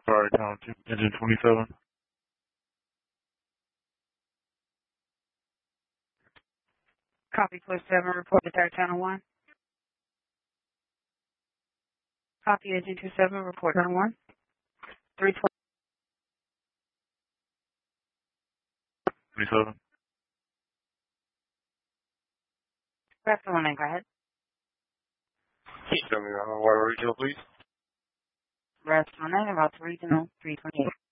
Fire Town 2, engine 27. Copy 47, report to Third Channel 1. Copy Agent 27, report Channel 1. 320. 27. Press the 1, go ahead. Tell me, water regional, please. Rest 1, about regional 328.